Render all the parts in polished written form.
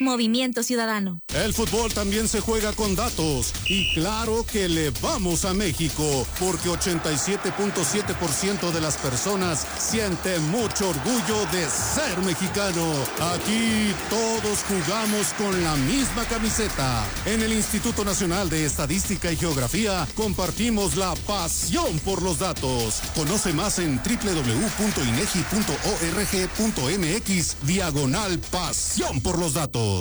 Movimiento Ciudadano. El fútbol también se juega con datos y claro que le vamos a México porque 87.7% de las personas siente mucho orgullo de ser mexicano. Aquí todos jugamos con la misma camiseta. En el Instituto Nacional de Estadística y Geografía compartimos la pasión por los datos. Conoce más en www.inegi.org.mx/pasión por los datos.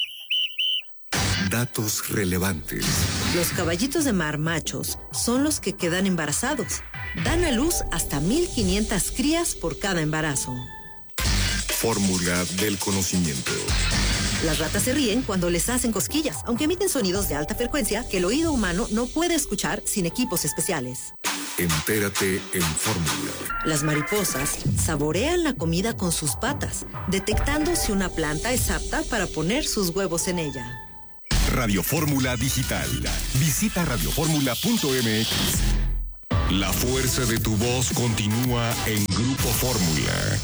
Datos relevantes. Los caballitos de mar machos son los que quedan embarazados. Dan a luz hasta 1,500 crías por cada embarazo. Fórmula del conocimiento. Las ratas se ríen cuando les hacen cosquillas, aunque emiten sonidos de alta frecuencia que el oído humano no puede escuchar sin equipos especiales. Entérate en Fórmula. Las mariposas saborean la comida con sus patas, detectando si una planta es apta para poner sus huevos en ella. Radio Fórmula Digital. Visita radioformula.mx. La fuerza de tu voz continúa en Grupo Fórmula.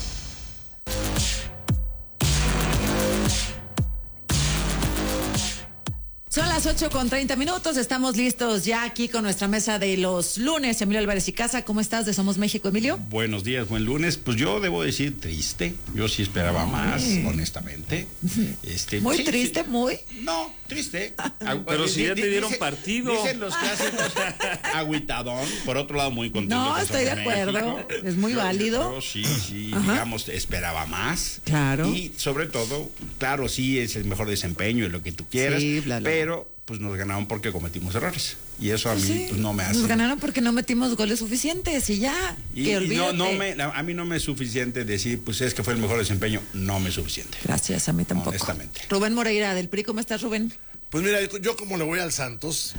Son las 8:30. Estamos listos ya aquí con nuestra mesa de los lunes. Emilio Álvarez y Casa, ¿cómo estás de Somos México, Emilio? Buenos días, buen lunes. Pues yo debo decir triste. Yo sí esperaba más, honestamente. Muy sí, triste, sí. muy. No, triste. Pero si ya te dieron partido. Dicen los clásicos, agüitadón. Por otro lado, muy contento. No, estoy de acuerdo. Es muy válido. Yo sí, digamos, esperaba más. Claro. Y sobre todo, claro, sí, es el mejor desempeño y lo que tú quieras. Sí, bla, bla. Pero pues nos ganaron porque cometimos errores. Y eso a mí pues, no me hace. Nos ganaron porque no metimos goles suficientes y ya. A mí no me es suficiente decir, pues es que fue el mejor desempeño. No me es suficiente. Gracias, a mí tampoco. Honestamente. Rubén Moreira, del PRI, ¿cómo estás, Rubén? Pues mira, yo como le voy al Santos,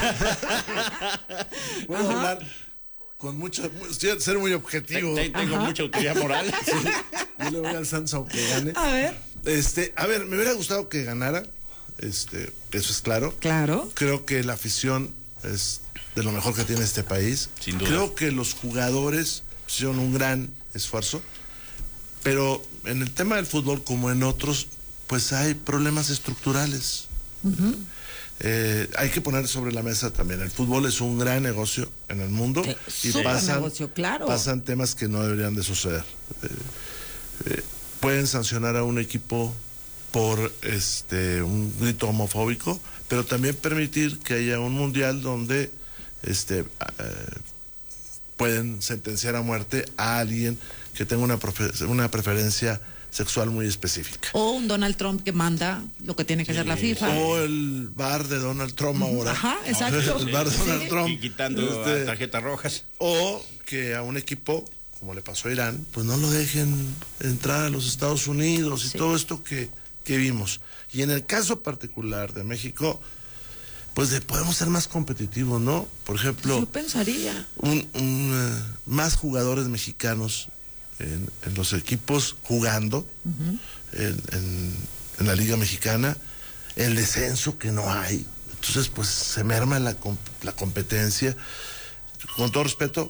puedo hablar con mucho, ser muy objetivo. Tengo mucha autoridad moral. Sí, yo le voy al Santos aunque gane. A ver, me hubiera gustado que ganara. Eso es claro. Claro. Creo que la afición es de lo mejor que tiene este país. Sin duda. Creo que los jugadores hicieron un gran esfuerzo, pero en el tema del fútbol, como en otros, pues hay problemas estructurales. Uh-huh. Hay que poner sobre la mesa también. El fútbol es un gran negocio en el mundo y pasan temas que no deberían de suceder. Pueden sancionar a un equipo por un grito homofóbico, pero también permitir que haya un mundial donde pueden sentenciar a muerte a alguien que tenga una preferencia sexual muy específica. O un Donald Trump que manda lo que tiene que hacer la FIFA. O el bar de Donald Trump ahora. Ajá, exacto. El bar de Donald Trump. Y quitando tarjetas rojas. O que a un equipo, como le pasó a Irán, pues no lo dejen entrar a los Estados Unidos y todo esto que vimos. Y en el caso particular de México, pues podemos ser más competitivos, ¿no? Por ejemplo, yo pensaría más jugadores mexicanos en los equipos jugando, uh-huh, en la Liga Mexicana, el descenso que no hay. Entonces, pues se merma la competencia. Con todo respeto,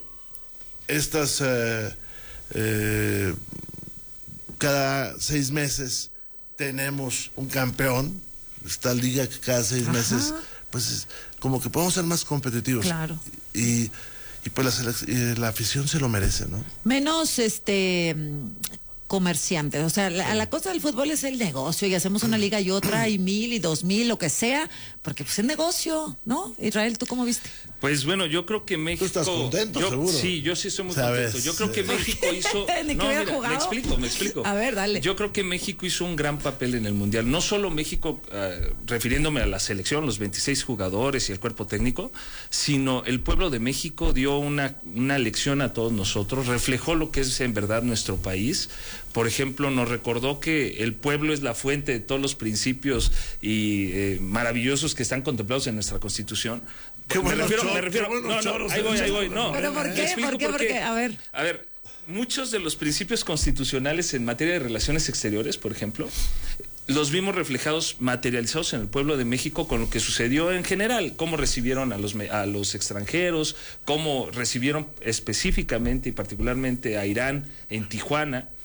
cada 6 meses tenemos un campeón, esta liga que cada 6 meses, pues como que podemos ser más competitivos. Claro. Y pues la afición se lo merece, ¿no? Menos comerciantes, o sea, la cosa del fútbol es el negocio y hacemos una liga y otra y 1,000 y 2,000, lo que sea, porque pues es negocio, ¿no? Israel, ¿tú cómo viste? Pues bueno, yo creo que México... ¿Tú estás contento, seguro? Sí, yo sí estoy muy contento. Yo creo que México hizo... Me explico. A ver, dale. Yo creo que México hizo un gran papel en el Mundial. No solo México, refiriéndome a la selección, los 26 jugadores y el cuerpo técnico, sino el pueblo de México dio una lección a todos nosotros, reflejó lo que es en verdad nuestro país. Por ejemplo, nos recordó que el pueblo es la fuente de todos los principios y maravillosos que están contemplados en nuestra Constitución. Me refiero. Ahí voy. No. ¿Pero por qué? Porque, a ver, muchos de los principios constitucionales en materia de relaciones exteriores, por ejemplo, los vimos reflejados, materializados en el pueblo de México con lo que sucedió en general, cómo recibieron a los extranjeros, cómo recibieron específicamente y particularmente a Irán en Tijuana,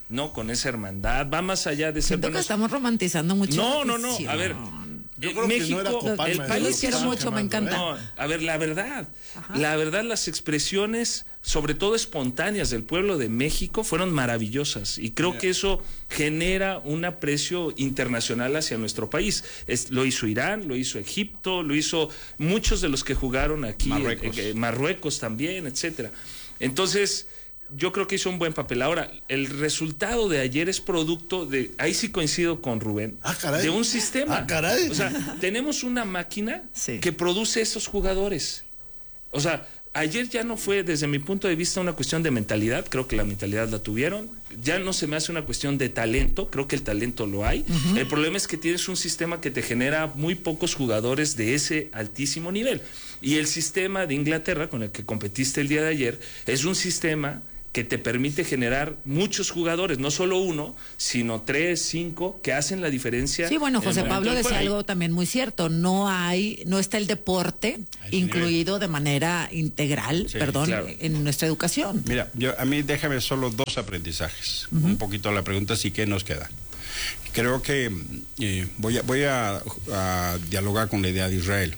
¿no? Con esa hermandad, va más allá de ser Siento que estamos romantizando mucho. No, a ver, Yo creo México, que no era Copalma, el país los quiero mucho, me encanta. No, a ver, la verdad, las expresiones, sobre todo espontáneas del pueblo de México, fueron maravillosas y creo que eso genera un aprecio internacional hacia nuestro país. Lo hizo Irán, lo hizo Egipto, lo hizo muchos de los que jugaron aquí, Marruecos también, etcétera. Entonces, yo creo que hizo un buen papel. Ahora, el resultado de ayer es producto de, ahí sí coincido con Rubén, de un sistema. O sea, tenemos una máquina que produce esos jugadores. O sea, ayer ya no fue, desde mi punto de vista, una cuestión de mentalidad, creo que la mentalidad la tuvieron. Ya no se me hace una cuestión de talento, creo que el talento lo hay. El problema es que tienes un sistema que te genera muy pocos jugadores de ese altísimo nivel. Y el sistema de Inglaterra, con el que competiste el día de ayer, es un sistema que te permite generar muchos jugadores, no solo uno, sino 3, 5, que hacen la diferencia. Sí, bueno, José Pablo decía algo también muy cierto, no está el deporte incluido de manera integral, en nuestra educación. Mira, a mí déjame solo 2 aprendizajes, un poquito la pregunta, sí que nos queda. Creo que voy a dialogar con la idea de Israel.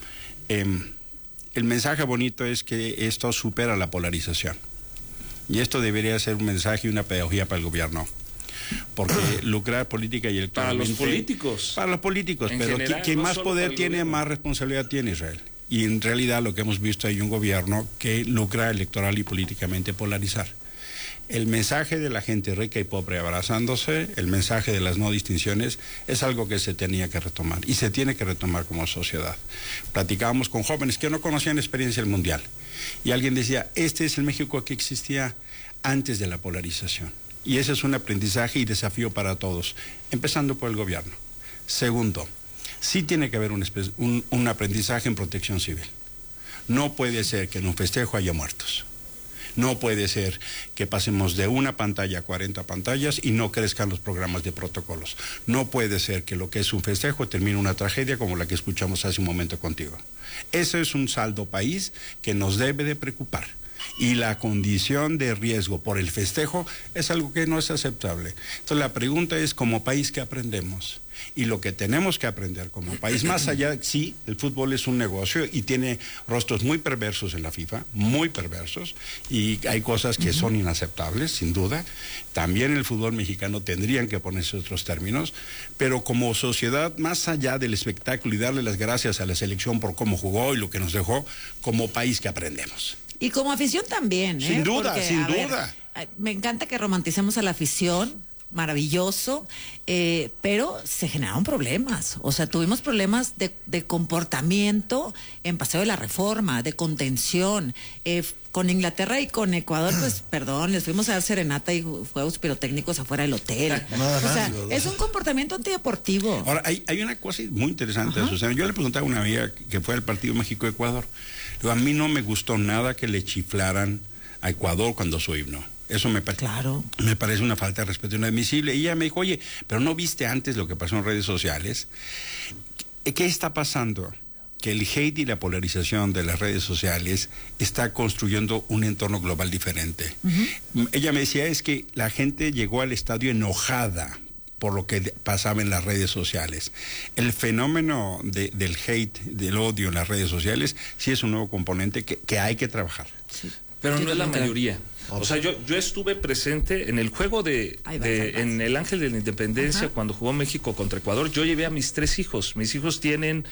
El mensaje bonito es que esto supera la polarización. Y esto debería ser un mensaje y una pedagogía para el gobierno. Porque lucrar política y electoralmente... Para los políticos. Pero general, quien más poder tiene, más responsabilidad tiene Israel. Y en realidad lo que hemos visto hay un gobierno que lucra electoral y políticamente polarizar. El mensaje de la gente rica y pobre abrazándose, el mensaje de las no distinciones, es algo que se tenía que retomar y se tiene que retomar como sociedad. Platicábamos con jóvenes que no conocían la experiencia del mundial y alguien decía, este es el México que existía antes de la polarización. Y ese es un aprendizaje y desafío para todos, empezando por el gobierno. Segundo, sí tiene que haber un aprendizaje en protección civil. No puede ser que en un festejo haya muertos. No puede ser que pasemos de una pantalla a 40 pantallas y no crezcan los programas de protocolos. No puede ser que lo que es un festejo termine una tragedia como la que escuchamos hace un momento contigo. Ese es un saldo país que nos debe de preocupar. Y la condición de riesgo por el festejo es algo que no es aceptable. Entonces la pregunta es, como país, ¿qué aprendemos? Y lo que tenemos que aprender como país, más allá, sí, el fútbol es un negocio y tiene rostros muy perversos en la FIFA, muy perversos, y hay cosas que son inaceptables, sin duda. También el fútbol mexicano tendrían que ponerse otros términos, pero como sociedad, más allá del espectáculo y darle las gracias a la selección por cómo jugó y lo que nos dejó, como país, ¿qué aprendemos? Y como afición también, ¿eh? Sin duda, porque, sin duda. Me encanta que romanticemos a la afición, maravilloso, pero se generaron problemas. O sea, tuvimos problemas de comportamiento en Paseo de la Reforma, de contención. Con Inglaterra y con Ecuador, pues, perdón, les fuimos a dar serenata y juegos pirotécnicos afuera del hotel. O sea, es un comportamiento antideportivo. Ahora, hay una cosa muy interesante, Susana. Yo le preguntaba a una amiga que fue al partido México-Ecuador. A mí no me gustó nada que le chiflaran a Ecuador cuando su himno. Eso me parece una falta de respeto inadmisible. Y ella me dijo, oye, pero ¿no viste antes lo que pasó en redes sociales? ¿Qué está pasando? Que el hate y la polarización de las redes sociales está construyendo un entorno global diferente. Ella me decía, es que la gente llegó al estadio enojada por lo que pasaba en las redes sociales. El fenómeno del hate, del odio en las redes sociales, sí es un nuevo componente que hay que trabajar. Sí. Pero no es la mayoría. O sea, yo estuve presente en el juego en el Ángel de la Independencia, cuando jugó México contra Ecuador. Yo llevé a mis 3 hijos. Mis hijos tienen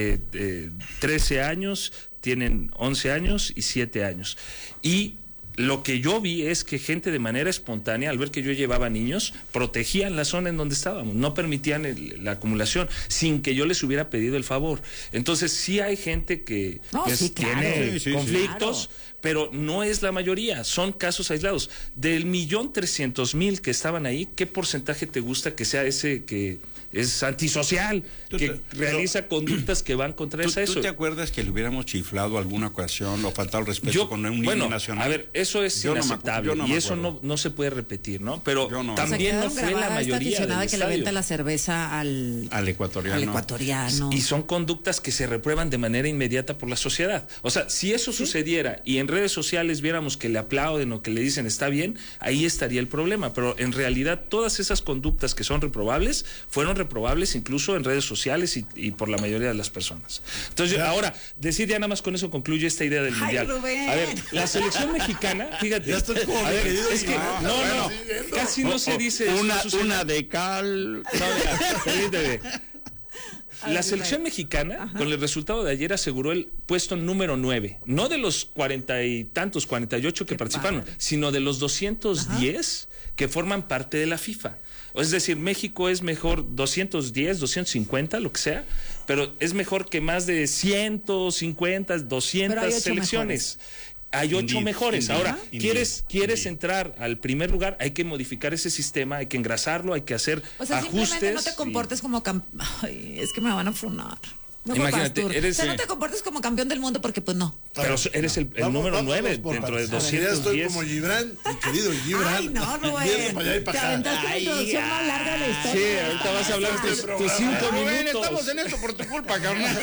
13 años, tienen 11 años y 7 años. Y lo que yo vi es que gente de manera espontánea, al ver que yo llevaba niños, protegían la zona en donde estábamos, no permitían la acumulación, sin que yo les hubiera pedido el favor. Entonces sí hay gente que tiene conflictos, pero no es la mayoría, son casos aislados. Del 1.300.000 que estaban ahí, ¿qué porcentaje te gusta que sea ese que es antisocial, que realiza conductas que van contra eso. ¿Tú te acuerdas que le hubiéramos chiflado alguna ocasión o faltado el respeto con un himno nacional? A ver, eso es inaceptable y eso no se puede repetir, ¿no? Pero también no fue la mayoría del que le venta la cerveza al ecuatoriano. Y son conductas que se reprueban de manera inmediata por la sociedad. O sea, si eso sucediera y en redes sociales viéramos que le aplauden o que le dicen está bien, ahí estaría el problema. Pero en realidad todas esas conductas que son reprobables fueron reprobables incluso en redes sociales y por la mayoría de las personas. Entonces, ahora, decir ya nada más con eso concluye esta idea del Mundial. Rubén. A ver, la selección mexicana, fíjate. Ya estoy como es que casi no se dice una de cal. Permíteme. La selección mexicana, con el resultado de ayer, aseguró el puesto número 9. No de los 40 y tantos, 48 que participaron, sino de los 210 que forman parte de la FIFA. Es decir, México es mejor 210, 250, lo que sea, pero es mejor que más de 150, 200 selecciones. Hay 8 mejores. Ahora, ¿quieres entrar al primer lugar? Hay que modificar ese sistema, hay que engrasarlo, hay que hacer ajustes. Simplemente no te comportes como Ay, es que me van a funar. Imagínate, no te comportes como campeón del mundo porque pues no. Pero eres el número 9 dentro de 210. Ya estoy como Gibran, mi querido Gibran. Ay, no, Rubén. Te aventaste la introducción más larga de la historia. Sí, ahorita vas a hablar tus 5 minutos. Estamos en esto por tu culpa, carnal.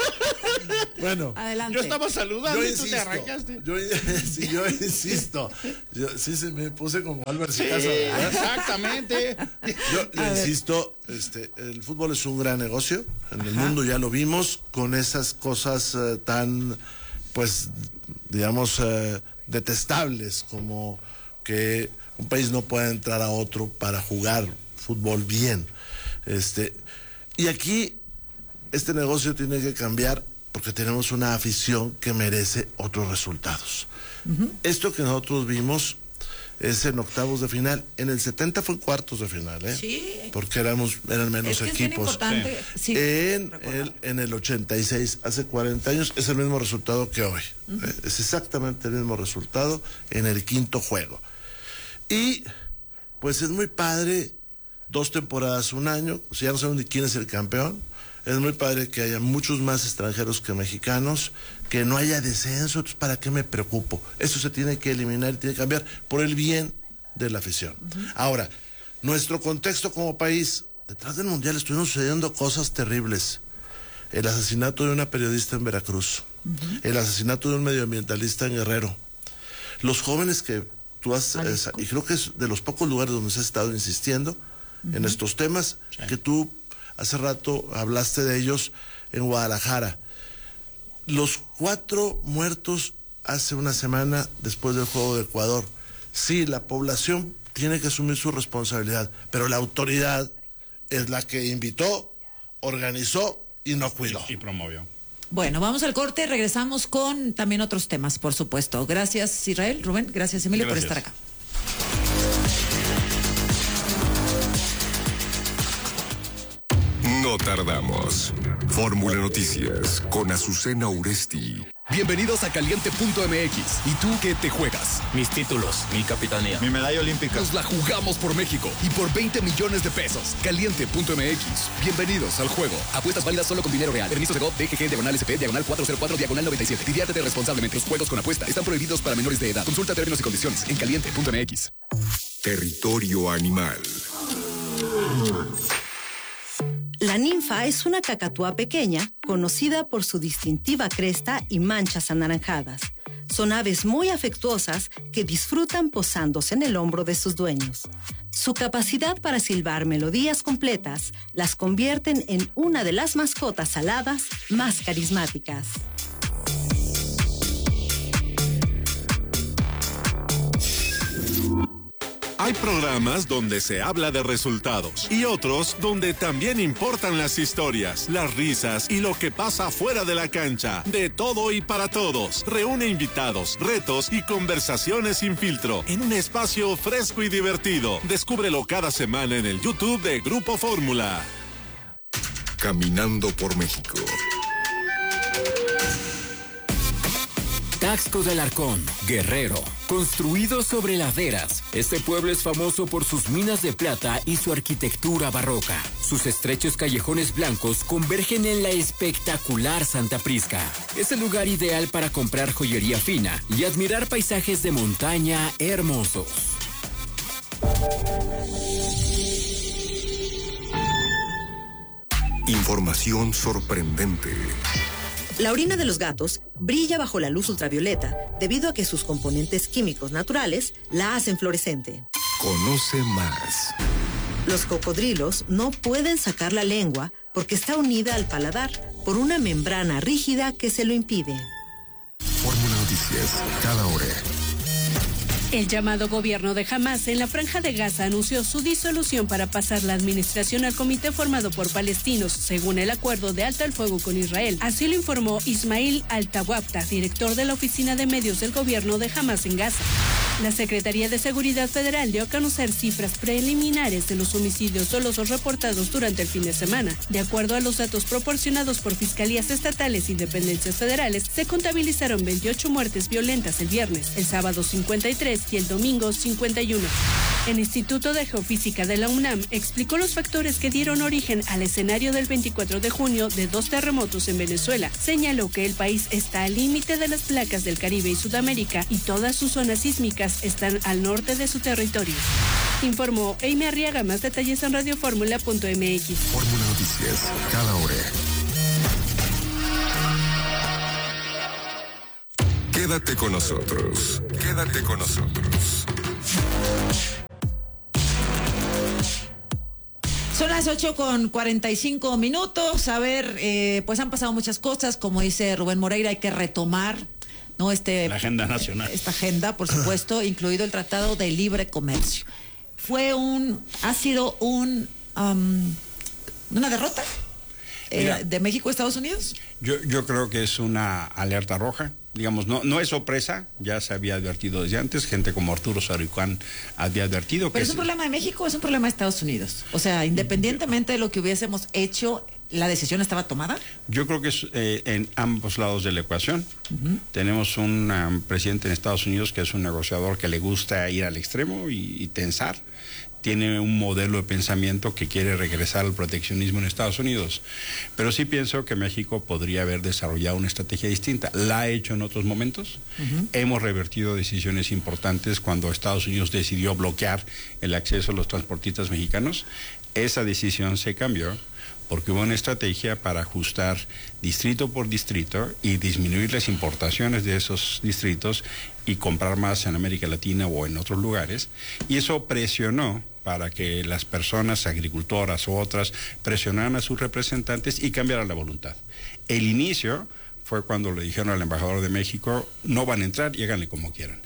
Bueno, adelante. Yo estaba saludando y tú te arrancaste. Yo insisto. Se me puse como Álvaro Casa. Exactamente. Yo insisto, el fútbol es un gran negocio. En el mundo ya lo vimos con esas cosas tan, pues, digamos, detestables como que un país no pueda entrar a otro para jugar fútbol bien. Y aquí este negocio tiene que cambiar porque tenemos una afición que merece otros resultados. Esto que nosotros vimos es en octavos de final. En el 70 fue en cuartos de final, Sí. Porque eran menos equipos. En el 86, hace 40 años, es el mismo resultado que hoy. Es exactamente el mismo resultado en el quinto juego. Y pues es muy padre, 2 temporadas, un año, o sea, ya no saben ni quién es el campeón. Es muy padre que haya muchos más extranjeros que mexicanos, que no haya descenso. Entonces, ¿para qué me preocupo? Eso se tiene que eliminar y tiene que cambiar por el bien de la afición. Ahora, nuestro contexto como país, detrás del Mundial estuvieron sucediendo cosas terribles. El asesinato de una periodista en Veracruz, el asesinato de un medioambientalista en Guerrero. Los jóvenes que tú has, y creo que es de los pocos lugares donde se ha estado insistiendo en estos temas, que tú hace rato hablaste de ellos en Guadalajara. Los 4 muertos hace una semana después del Juego de Ecuador. Sí, la población tiene que asumir su responsabilidad, pero la autoridad es la que invitó, organizó y no cuidó. Y promovió. Bueno, vamos al corte, regresamos con también otros temas, por supuesto. Gracias, Israel, Rubén, gracias, Emilio, por estar acá. No tardamos. Fórmula Noticias con Azucena Uresti. Bienvenidos a Caliente.mx. ¿Y tú qué te juegas? Mis títulos, mi capitanía, mi medalla olímpica. Nos la jugamos por México y por 20 millones de pesos. Caliente.mx. Bienvenidos al juego. Apuestas válidas solo con dinero real. Permiso de GOV, DGG, /SP, /404, /97. Diviértete responsablemente. Los juegos con apuesta están prohibidos para menores de edad. Consulta términos y condiciones en Caliente.mx. Territorio animal. La ninfa es una cacatúa pequeña, conocida por su distintiva cresta y manchas anaranjadas. Son aves muy afectuosas que disfrutan posándose en el hombro de sus dueños. Su capacidad para silbar melodías completas las convierten en una de las mascotas aladas más carismáticas. Hay programas donde se habla de resultados y otros donde también importan las historias, las risas y lo que pasa fuera de la cancha. De todo y para todos. Reúne invitados, retos y conversaciones sin filtro en un espacio fresco y divertido. Descúbrelo cada semana en el YouTube de Grupo Fórmula. Caminando por México. Taxco del Arcón, Guerrero. Construido sobre laderas, este pueblo es famoso por sus minas de plata y su arquitectura barroca. Sus estrechos callejones blancos convergen en la espectacular Santa Prisca. Es el lugar ideal para comprar joyería fina y admirar paisajes de montaña hermosos. Información sorprendente. La orina de los gatos brilla bajo la luz ultravioleta debido a que sus componentes químicos naturales la hacen fluorescente. Conoce más. Los cocodrilos no pueden sacar la lengua porque está unida al paladar por una membrana rígida que se lo impide. Fórmula Noticias, cada hora. El llamado gobierno de Hamás en la Franja de Gaza anunció su disolución para pasar la administración al comité formado por palestinos, según el acuerdo de alto el fuego con Israel. Así lo informó Ismail Al-Tawabta, director de la Oficina de Medios del Gobierno de Hamás en Gaza. La Secretaría de Seguridad Federal dio a conocer cifras preliminares de los homicidios dolosos reportados durante el fin de semana. De acuerdo a los datos proporcionados por fiscalías estatales y dependencias federales, se contabilizaron 28 muertes violentas el viernes, el sábado 53 y el domingo 51. El Instituto de Geofísica de la UNAM explicó los factores que dieron origen al escenario del 24 de junio de 2 terremotos en Venezuela. Señaló que el país está al límite de las placas del Caribe y Sudamérica y todas sus zonas sísmicas están al norte de su territorio. Informó Amy Arriaga. Más detalles en radioformula.mx. Fórmula Noticias, cada hora. Quédate con nosotros. Quédate con nosotros. Son las 8:45. A ver, pues han pasado muchas cosas. Como dice Rubén Moreira, hay que retomar, ¿no? La agenda nacional. Esta agenda, por supuesto, incluido el Tratado de Libre Comercio. Ha sido una derrota de México a Estados Unidos. Yo creo que es una alerta roja. Digamos, no es sorpresa, ya se había advertido desde antes, gente como Arturo Sarucán había advertido. ¿Pero es un problema de México o es un problema de Estados Unidos? O sea, independientemente de lo que hubiésemos hecho, ¿la decisión estaba tomada? Yo creo que es en ambos lados de la ecuación. Tenemos un presidente en Estados Unidos que es un negociador que le gusta ir al extremo y tensar. Tiene un modelo de pensamiento que quiere regresar al proteccionismo en Estados Unidos. Pero sí pienso que México podría haber desarrollado una estrategia distinta. La ha hecho en otros momentos. Hemos revertido decisiones importantes cuando Estados Unidos decidió bloquear el acceso a los transportistas mexicanos. Esa decisión se cambió porque hubo una estrategia para ajustar distrito por distrito y disminuir las importaciones de esos distritos y comprar más en América Latina o en otros lugares. Y eso presionó para que las personas agricultoras o otras presionaran a sus representantes y cambiaran la voluntad. El inicio fue cuando le dijeron al embajador de México, no van a entrar, lléganle como quieran.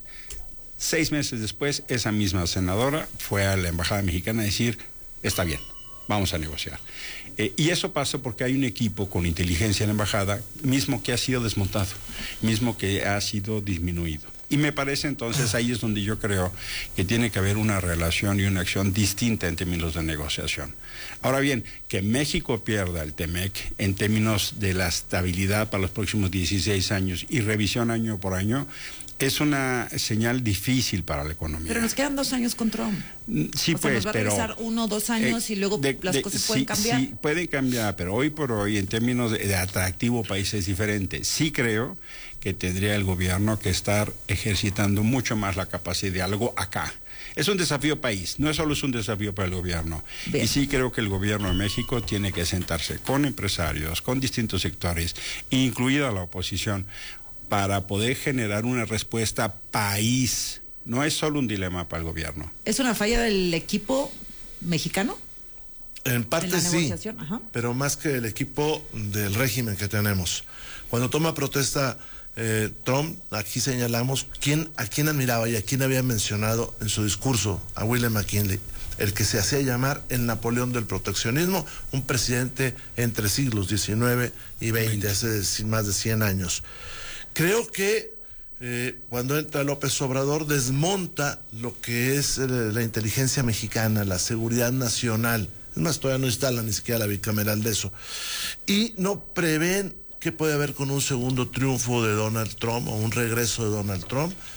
6 meses después, esa misma senadora fue a la embajada mexicana a decir, está bien, vamos a negociar. Y eso pasa porque hay un equipo con inteligencia en la embajada, mismo que ha sido desmontado, mismo que ha sido disminuido. Y me parece entonces, ahí es donde yo creo que tiene que haber una relación y una acción distinta en términos de negociación. Ahora bien, que México pierda el TEMEC en términos de la estabilidad para los próximos 16 años y revisión año por año, es una señal difícil para la economía. Pero nos quedan 2 años con Trump. Sí, nos va a regresar 1 o 2 años y luego las cosas pueden cambiar. Sí, pueden cambiar, pero hoy por hoy, en términos de atractivo país es diferente. Sí creo que tendría el gobierno que estar ejercitando mucho más la capacidad de diálogo acá. Es un desafío país, no solo es un desafío para el gobierno. Bien. Y sí creo que el gobierno de México tiene que sentarse con empresarios, con distintos sectores, incluida la oposición, para poder generar una respuesta país. No es solo un dilema para el gobierno. ¿Es una falla del equipo mexicano? En parte sí, pero más que el equipo del régimen que tenemos. Cuando toma protesta Trump, aquí señalamos a quién admiraba y a quién había mencionado en su discurso, a William McKinley, el que se hacía llamar el Napoleón del proteccionismo, un presidente entre siglos XIX y XX, hace más de 100 años. Creo que cuando entra López Obrador desmonta lo que es la inteligencia mexicana, la seguridad nacional. Es más, todavía no instala ni siquiera la bicameral de eso. Y no prevén qué puede haber con un segundo triunfo de Donald Trump o un regreso de Donald Trump,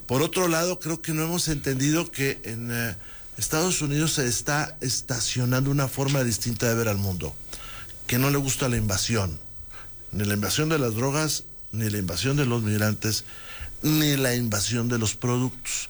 Por otro lado, creo que no hemos entendido que en Estados Unidos se está estacionando una forma distinta de ver al mundo, que no le gusta la invasión, ni la invasión de las drogas, ni la invasión de los migrantes, ni la invasión de los productos.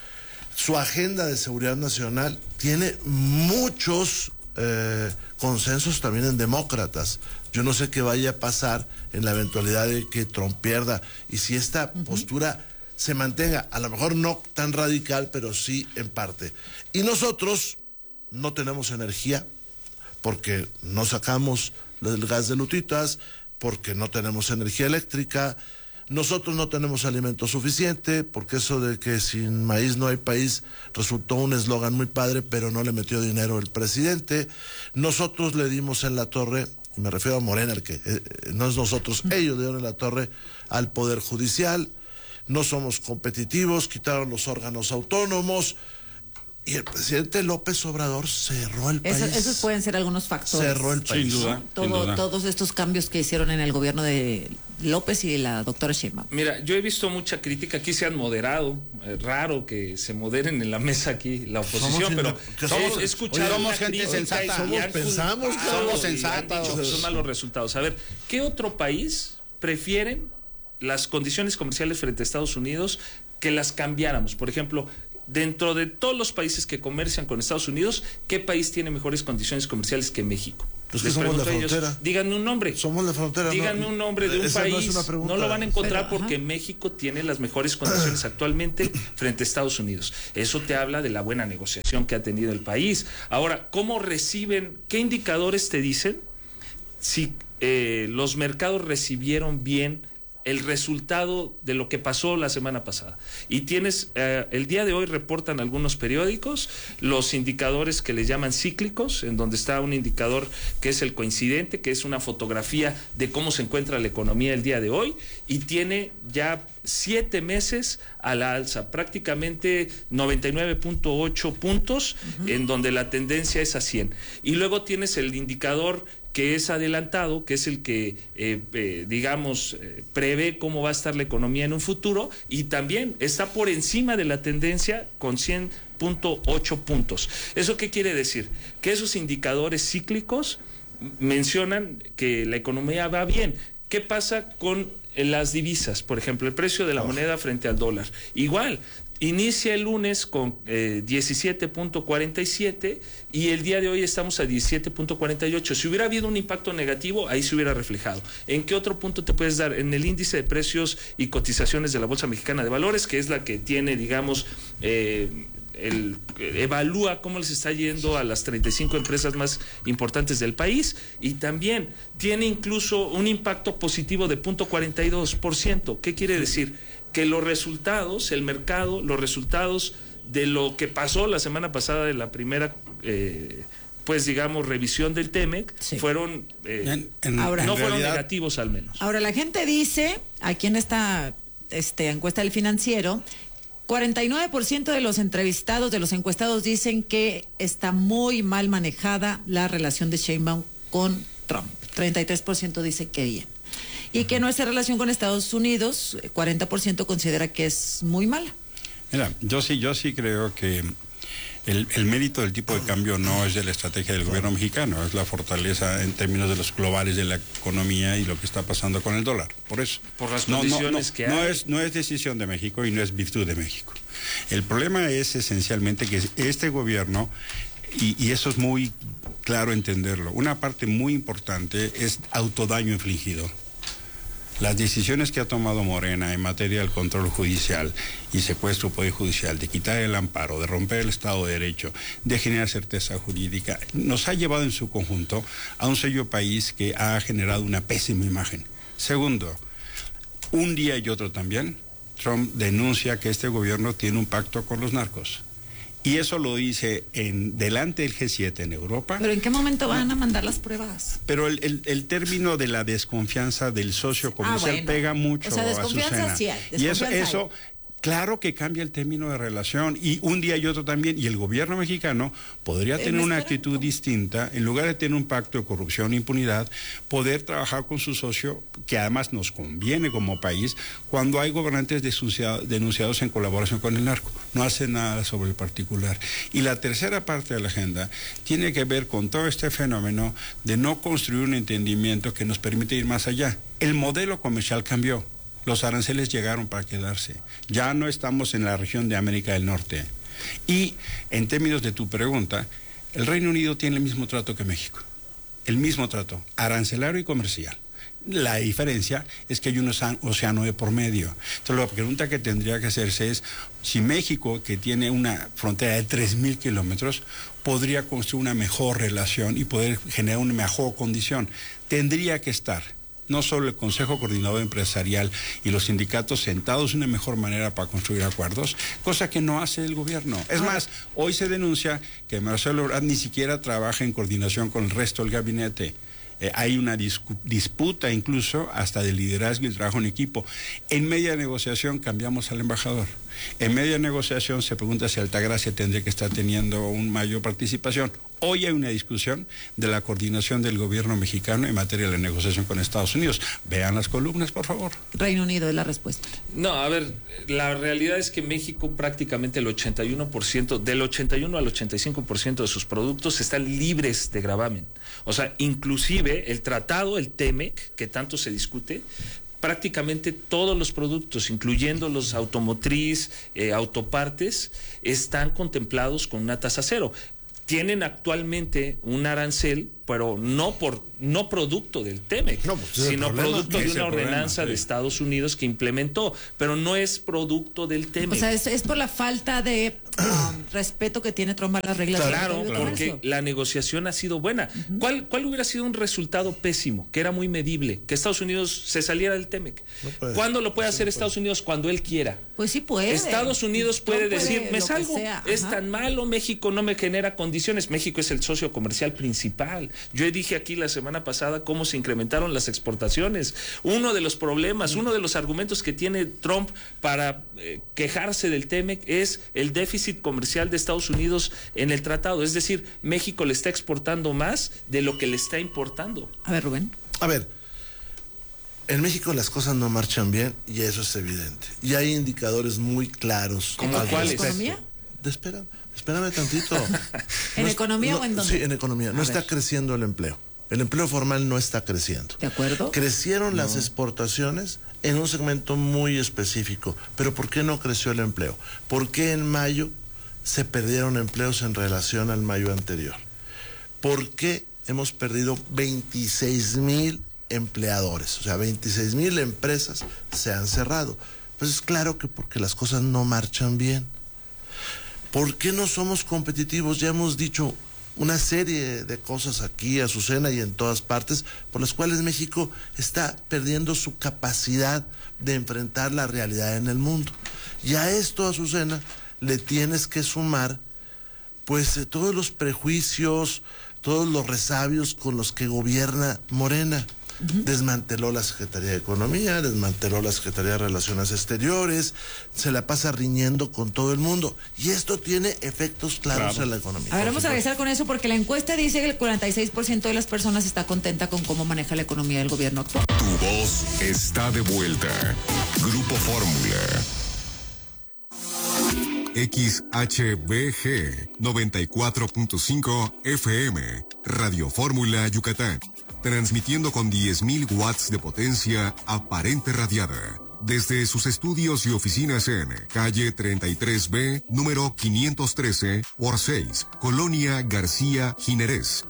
Su agenda de seguridad nacional tiene muchos consensos también en demócratas. Yo no sé qué vaya a pasar en la eventualidad de que Trump pierda, y si esta postura se mantenga, a lo mejor no tan radical, pero sí en parte. Y nosotros no tenemos energía, porque no sacamos el gas de Lutitas, porque no tenemos energía eléctrica, nosotros no tenemos alimento suficiente, porque eso de que sin maíz no hay país resultó un eslogan muy padre, pero no le metió dinero el presidente. Nosotros le dimos en la torre, y me refiero a Morena, el que no es nosotros, ellos le dieron en la torre al Poder Judicial. No somos competitivos, quitaron los órganos autónomos, y el presidente López Obrador cerró el país. Esos pueden ser algunos factores. Cerró el país. Sin duda, sin duda. Todos estos cambios que hicieron en el gobierno de López y la doctora Sheinbaum. Mira, yo he visto mucha crítica, aquí se han moderado, raro que se moderen en la mesa aquí la oposición, pero he escuchado somos gente sensata, somos sensatos. Son malos resultados. A ver, ¿qué otro país prefieren las condiciones comerciales frente a Estados Unidos que las cambiáramos? Por ejemplo, dentro de todos los países que comercian con Estados Unidos, ¿qué país tiene mejores condiciones comerciales que México? Pues que somos la frontera. Díganme un nombre. Somos la frontera. Díganme un nombre de un país. No lo van a encontrar porque México tiene las mejores condiciones actualmente frente a Estados Unidos. Eso te habla de la buena negociación que ha tenido el país. Ahora, ¿cómo reciben? ¿Qué indicadores te dicen si los mercados recibieron bien el resultado de lo que pasó la semana pasada? Y tienes, el día de hoy reportan algunos periódicos los indicadores que les llaman cíclicos, en donde está un indicador que es el coincidente, que es una fotografía de cómo se encuentra la economía el día de hoy, y tiene ya 7 meses a la alza, prácticamente 99.8 puntos, en donde la tendencia es a 100. Y luego tienes el indicador que es adelantado, que es el que, prevé cómo va a estar la economía en un futuro, y también está por encima de la tendencia con 100.8 puntos. ¿Eso qué quiere decir? Que esos indicadores cíclicos mencionan que la economía va bien. ¿Qué pasa con las divisas? Por ejemplo, el precio de la moneda frente al dólar. Igual, inicia el lunes con 17.47 y el día de hoy estamos a 17.48. Si hubiera habido un impacto negativo, ahí se hubiera reflejado. ¿En qué otro punto te puedes dar? En el índice de precios y cotizaciones de la Bolsa Mexicana de Valores, que es la que tiene, digamos, evalúa cómo les está yendo a las 35 empresas más importantes del país, y también tiene incluso un impacto positivo de 0.42%. ¿Qué quiere decir? Que los resultados, el mercado, los resultados de lo que pasó la semana pasada de la primera, revisión del TEMEC, sí, fueron, no fueron negativos al menos. Ahora, la gente dice, aquí en esta encuesta del Financiero, 49% de los entrevistados, de los encuestados, dicen que está muy mal manejada la relación de Sheinbaum con Trump. 33% dice que bien. Y que nuestra relación con Estados Unidos, 40% considera que es muy mala. Mira, yo sí creo que el mérito del tipo de cambio no es de la estrategia del gobierno mexicano, es la fortaleza en términos de los globales de la economía y lo que está pasando con el dólar. Por eso. Por las condiciones que hay. No es decisión de México y no es virtud de México. El problema es esencialmente que este gobierno, y eso es muy claro entenderlo, una parte muy importante es autodaño infligido. Las decisiones que ha tomado Morena en materia del control judicial y secuestro del Poder Judicial, de quitar el amparo, de romper el Estado de Derecho, de generar certeza jurídica, nos ha llevado en su conjunto a un sello país que ha generado una pésima imagen. Segundo, un día y otro también, Trump denuncia que este gobierno tiene un pacto con los narcos. Y eso lo dice delante del G7 en Europa. ¿Pero en qué momento van a mandar las pruebas? Pero el término de la desconfianza del socio comercial pega mucho, o sea, desconfianza a Azucena. Sí hay, y eso Claro que cambia el término de relación, y un día y otro también, y el gobierno mexicano podría tener una actitud distinta, en lugar de tener un pacto de corrupción e impunidad, poder trabajar con su socio, que además nos conviene como país, cuando hay gobernantes denunciados en colaboración con el narco. No hace nada sobre el particular. Y la tercera parte de la agenda tiene que ver con todo este fenómeno de no construir un entendimiento que nos permite ir más allá. El modelo comercial cambió. Los aranceles llegaron para quedarse. Ya no estamos en la región de América del Norte. Y en términos de tu pregunta, el Reino Unido tiene el mismo trato que México. El mismo trato, arancelario y comercial. La diferencia es que hay un océano de por medio. Entonces la pregunta que tendría que hacerse es si México, que tiene una frontera de 3,000 kilómetros, podría construir una mejor relación y poder generar una mejor condición. Tendría que estar no solo el Consejo Coordinador Empresarial y los sindicatos sentados de una mejor manera para construir acuerdos, cosa que no hace el gobierno. Es más, hoy se denuncia que Marcelo Ebrard ni siquiera trabaja en coordinación con el resto del gabinete. Hay una disputa incluso hasta de liderazgo y trabajo en equipo. En media negociación cambiamos al embajador. En media negociación se pregunta si Altagracia tendría que estar teniendo una mayor participación. Hoy hay una discusión de la coordinación del gobierno mexicano en materia de la negociación con Estados Unidos. Vean las columnas, por favor. Reino Unido es la respuesta. No, a ver, la realidad es que México prácticamente el 81%, del 81 al 85% de sus productos están libres de gravamen. O sea, inclusive el tratado, el TEMEC, que tanto se discute, prácticamente todos los productos, incluyendo los automotriz, autopartes, están contemplados con una tasa cero. Tienen actualmente un arancel, pero no producto del TEMEC, sino producto de una ordenanza de Estados Unidos que implementó, pero no es producto del TEMEC. O sea, es por la falta de respeto que tiene Trump a las reglas. Claro, porque la negociación ha sido buena. ¿Cuál hubiera sido un resultado pésimo, que era muy medible? Que Estados Unidos se saliera del TEMEC. ¿Cuándo lo puede hacer Estados Unidos? Cuando él quiera. Pues sí puede. Estados Unidos puede decir, me salgo, es tan malo, México no me genera condiciones. México es el socio comercial principal. Yo dije aquí la semana pasada cómo se incrementaron las exportaciones. Uno de los problemas, uno de los argumentos que tiene Trump para quejarse del TEMEC es el déficit comercial de Estados Unidos en el tratado. Es decir, México le está exportando más de lo que le está importando. A ver, Rubén. A ver, en México las cosas no marchan bien y eso es evidente. Y hay indicadores muy claros. ¿Cómo cuáles? ¿En economía? Espérame tantito. ¿En economía o en dónde? Sí, en economía. No está creciendo el empleo. El empleo formal no está creciendo. ¿De acuerdo? Crecieron las exportaciones en un segmento muy específico. Pero ¿por qué no creció el empleo? ¿Por qué en mayo se perdieron empleos en relación al mayo anterior? ¿Por qué hemos perdido 26,000 empleadores? O sea, 26,000 empresas se han cerrado. Pues es claro que porque las cosas no marchan bien. ¿Por qué no somos competitivos? Ya hemos dicho una serie de cosas aquí, Azucena, y en todas partes, por las cuales México está perdiendo su capacidad de enfrentar la realidad en el mundo. Y a esto, Azucena, le tienes que sumar, pues, todos los prejuicios, todos los resabios con los que gobierna Morena. Desmanteló la Secretaría de Economía, desmanteló la Secretaría de Relaciones Exteriores, se la pasa riñendo con todo el mundo. Y esto tiene efectos claros en la economía. A ver, vamos a regresar con eso porque la encuesta dice que el 46% de las personas está contenta con cómo maneja la economía del gobierno actual. Tu voz está de vuelta. Grupo Fórmula. XHBG 94.5 FM, Radio Fórmula Yucatán. Transmitiendo con 10,000 watts de potencia aparente radiada. Desde sus estudios y oficinas en calle 33B, número 513 por 6, Colonia García Jiménez,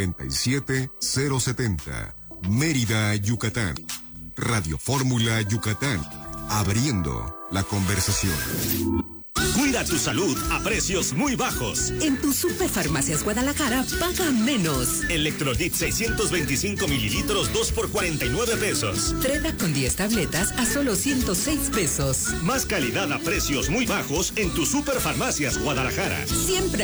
97070, Mérida, Yucatán. Radio Fórmula Yucatán, abriendo la conversación. Cuida tu salud a precios muy bajos. En tu Superfarmacias Guadalajara, paga menos. Electrolit 625 mililitros, 2 por 49 pesos. Treda con 10 tabletas a solo 106 pesos. Más calidad a precios muy bajos en tu Superfarmacias Guadalajara. Siempre